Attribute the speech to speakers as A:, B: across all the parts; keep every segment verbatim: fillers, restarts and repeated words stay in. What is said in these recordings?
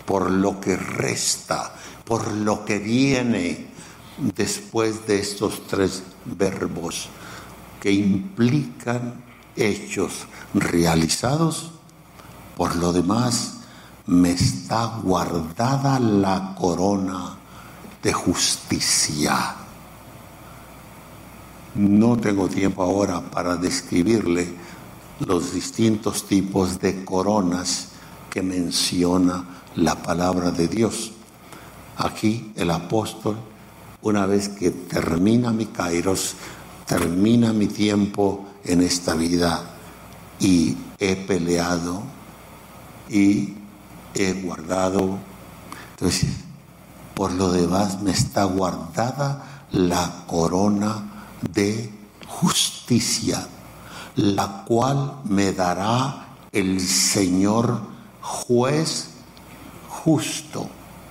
A: por lo que resta, por lo que viene después de estos tres verbos que implican hechos realizados. Por lo demás, me está guardada la corona de justicia. No tengo tiempo ahora para describirle los distintos tipos de coronas que menciona la palabra de Dios. Aquí el apóstol, una vez que termina mi kairos, termina mi tiempo en esta vida y he peleado y he guardado, entonces por lo demás me está guardada la corona de justicia, la cual me dará el Señor juez justo.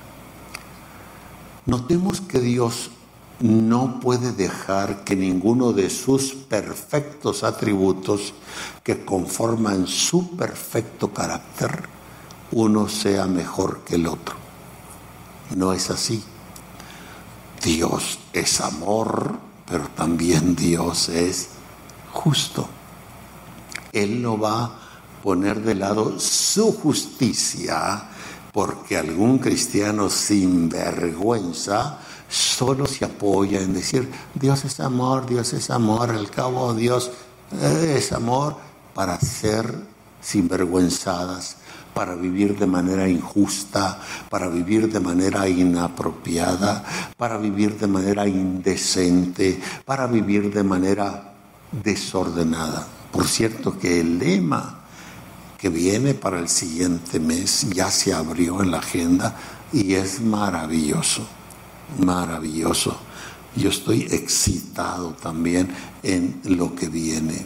A: Notemos que Dios no puede dejar que ninguno de sus perfectos atributos que conforman su perfecto carácter, uno sea mejor que el otro. No es así. Dios es amor, pero también Dios es justo. Él no va a poner de lado su justicia porque algún cristiano sin vergüenza solo se apoya en decir Dios es amor, Dios es amor, al cabo Dios es amor, para ser sinvergüenzadas, para vivir de manera injusta, para vivir de manera inapropiada, para vivir de manera indecente, para vivir de manera desordenada. Por cierto que el lema que viene para el siguiente mes ya se abrió en la agenda y es maravilloso, maravilloso. Yo estoy excitado también en lo que viene.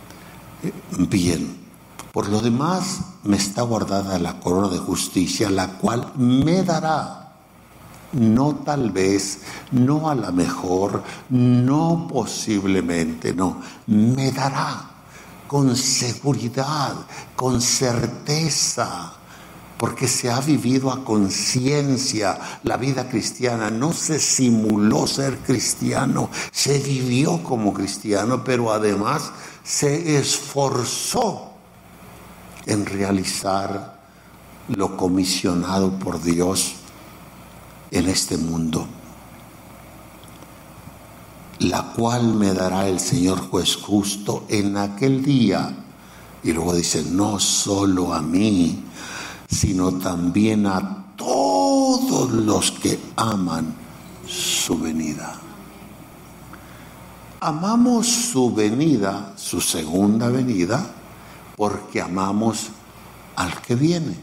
A: Bien. Por lo demás, me está guardada la corona de justicia, la cual me dará, no tal vez, no a lo mejor, no posiblemente, no, me dará con seguridad, con certeza, porque se ha vivido a conciencia la vida cristiana. No se simuló ser cristiano, se vivió como cristiano, pero además se esforzó en realizar lo comisionado por Dios en este mundo, la cual me dará el Señor juez justo en aquel día. Y luego dice, no solo a mí, sino también a todos los que aman su venida. Amamos su venida, su segunda venida, porque amamos al que viene.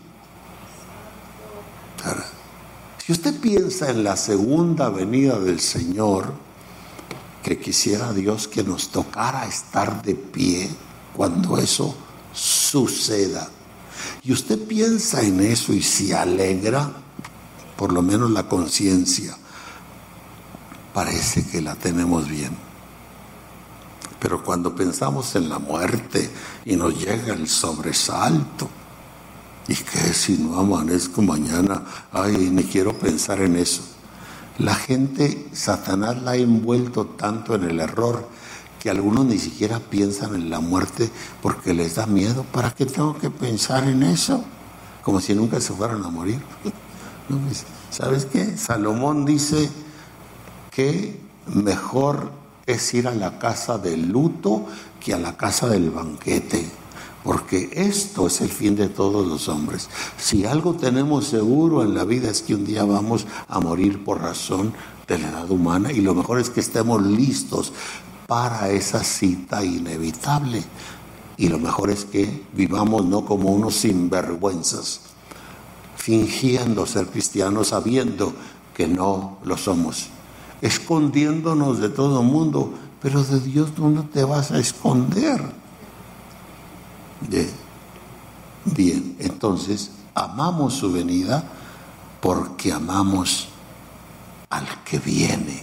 A: Si usted piensa en la segunda venida del Señor, que quisiera Dios que nos tocara estar de pie cuando eso suceda, y usted piensa en eso y se alegra, por lo menos la conciencia parece que la tenemos bien. Pero cuando pensamos en la muerte y nos llega el sobresalto, ¿y qué si no amanezco mañana? Ay, ni quiero pensar en eso. La gente, Satanás la ha envuelto tanto en el error que algunos ni siquiera piensan en la muerte porque les da miedo. ¿Para qué tengo que pensar en eso? Como si nunca se fueran a morir. ¿Sabes qué? Salomón dice que mejor es ir a la casa del luto que a la casa del banquete, porque esto es el fin de todos los hombres. Si algo tenemos seguro en la vida es que un día vamos a morir por razón de la edad humana, y lo mejor es que estemos listos para esa cita inevitable, y lo mejor es que vivamos no como unos sinvergüenzas, fingiendo ser cristianos sabiendo que no lo somos, escondiéndonos de todo el mundo, pero de Dios tú no te vas a esconder. Bien, bien, entonces amamos su venida porque amamos al que viene.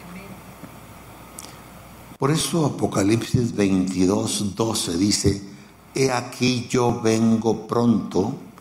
A: Por eso Apocalipsis veintidós, doce dice, he aquí yo vengo pronto